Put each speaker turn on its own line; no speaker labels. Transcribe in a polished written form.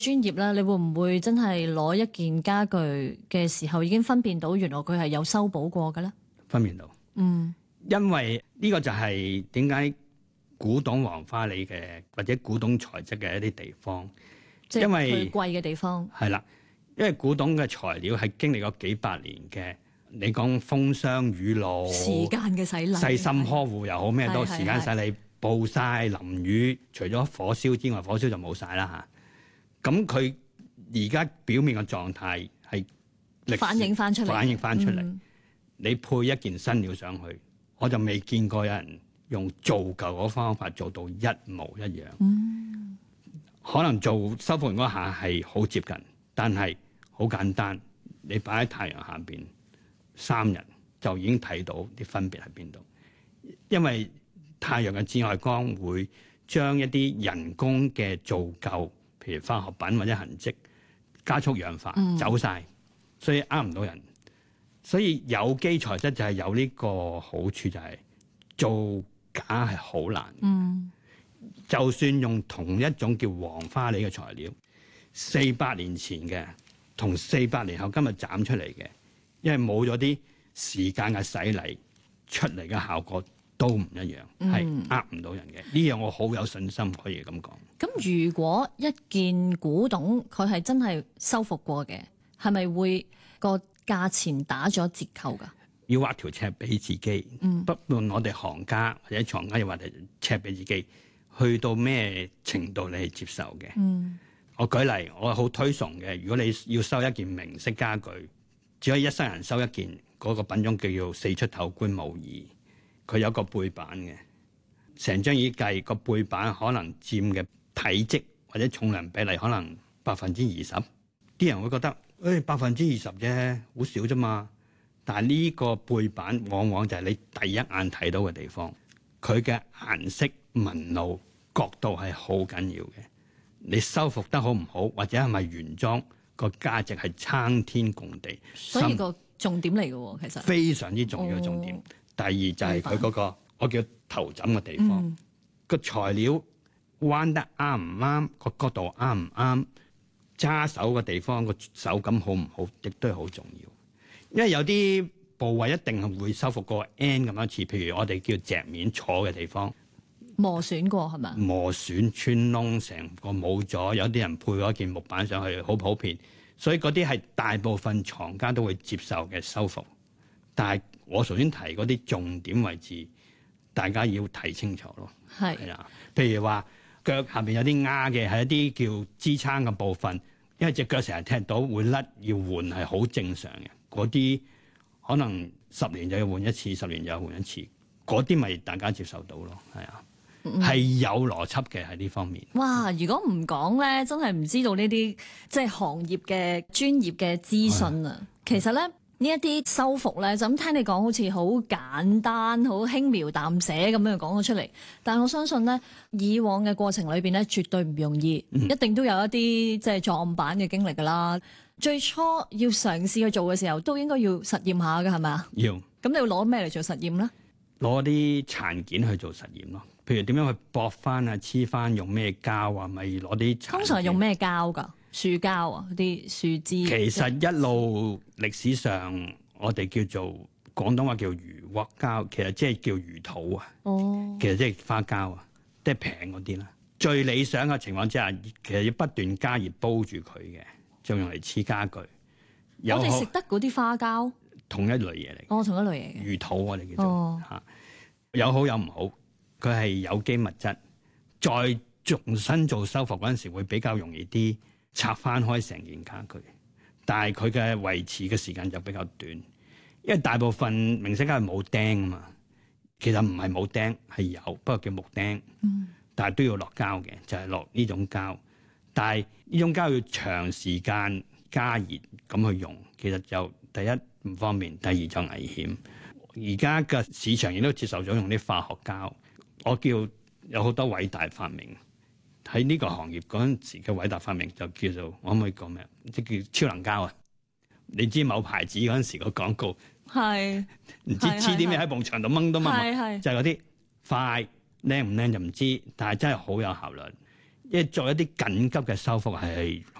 專業咧，你會唔會真係攞一件家具嘅時候已經分辨到原來佢係有修補過嘅咧？
分辨到，因為呢個就係點解古董黃花梨嘅或者古董材質嘅一啲地方，
即係
因為
佢貴嘅地方
係啦，因為古董嘅材料係經歷過幾百年嘅，你講風霜雨露、
時間嘅洗禮、
細心呵護又好，咩都
係
時間洗禮、暴曬淋雨，除咗火燒之外，火燒就冇晒啦嚇。咁佢而家表面嘅狀態係
反映翻出嚟，
你配一件新料上去，我就未見過有人用做舊嗰方法做到一模一樣。可能做修復嗰下係好接近，但係好簡單，你擺喺太陽下邊3日就已經睇到啲分別喺邊度。因為太陽嘅紫外光會將一啲人工嘅造舊，譬如化學品或者痕跡加速氧化，走晒，所以呃唔到人。所以有機材質就係有呢個好處，就係造假係好難。就算用同一種叫黃花梨嘅材料，400年前嘅同400年後今日斬出嚟嘅，因為冇咗啲時間嘅洗禮，出嚟嘅效果都唔一樣，係呃唔到人嘅。呢樣我好有信心可以咁講。
咁如果一件古董佢係真係修復過嘅，係咪會個價錢打咗折扣㗎？
要畫條尺俾自己，不論我哋行家或者藏家要畫條尺俾自己，去到咩程度你係接受嘅？我舉例，我好推崇嘅。如果你要收一件名式家具，只可以一生人收一件，嗰個品種叫做4出頭官模擬，佢有個背板嘅，成張椅計個背板可能佔嘅體積或者重量比例可能20%，啲人會覺得20%啫，好少啫嘛。但係呢個背板往往就係你第一眼睇到嘅地方，佢嘅顏色、紋路、角度係好緊要嘅。你修復得好唔好，或者係咪原裝，個價值係參天共地。
所以個重點嚟嘅喎，其實
非常之重要嘅重點。第二就係佢嗰個我叫頭枕嘅地方，個材料彎得啱唔啱，個角度啱唔啱，揸手嘅地方個手感好唔好，亦都係好重要。因為有啲部位一定係會修復過 N 咁多次，譬如我哋叫席面坐嘅地方
磨損過係咪？
磨損穿窿，成個冇咗。有啲人配嗰件木板上去，好普遍。所以嗰啲係大部分藏家都會接受嘅修復。但係我首先提嗰啲重點位置，大家要睇清楚咯。係啊，譬如話腳下邊有啲丫嘅，係一啲叫支撐嘅部分，因為隻腳成日踢到會甩，要換係好正常嘅。嗰啲可能10年就要換一次，10年就要換一次，嗰啲咪大家接受到咯。係啊，係有邏輯嘅喺呢方面。
哇！如果唔講咧，真係唔知道呢啲即係行業嘅專業嘅資訊啊。其實咧，呢一啲修復咧，就咁聽你講，好似好簡單、好輕描淡寫咁樣講咗出嚟。但係我相信咧，以往嘅過程裏邊咧，絕對唔容易，一定都有一啲即係撞板嘅經歷㗎啦。最初要嘗試去做嘅時候，都應該要實驗下㗎，係咪啊？要。咁你要攞咩嚟做實驗咧？
攞啲殘件去做實驗咯。譬如點樣去駁翻啊、黐翻，用咩膠啊？咪攞啲殘件。通
常係用咩膠㗎？樹膠啊，啲樹枝。
其實一路歷史上，我哋叫做廣東話叫魚鑊膠，其實即係叫魚土啊。其實即係花膠啊，即係平嗰啲啦。最理想嘅情況之下，其實要不斷加熱煲住佢嘅。就用嚟黐家具。
我哋食得嗰啲花膠，
同一類嘢嚟。
同一類嘢嘅
魚土我哋叫做嚇，有好有唔好。佢係有機物質，再重新做修復嗰陣時，會比較容易啲拆翻開成件家具。但係佢嘅維持嘅時間就比較短，因為大部分明式家具冇釘啊嘛。其實唔係冇釘，係有，不過叫木釘。但係都要落膠嘅，就係落呢種膠。但係呢種膠要長時間加熱咁去用，其實就第一唔方便，第二就危險。而家嘅市場亦都接受咗用啲化學膠。我叫有好多偉大發明喺呢個行業嗰陣時嘅偉大發明就叫做，我可唔可以講咩？即叫超能膠啊！你知某牌子嗰陣時個廣告係唔知黐啲咩喺埲牆度掹到嘛？就係嗰啲快靚唔靚就唔知，但係真係好有效率。 因為做一啲緊急嘅修復係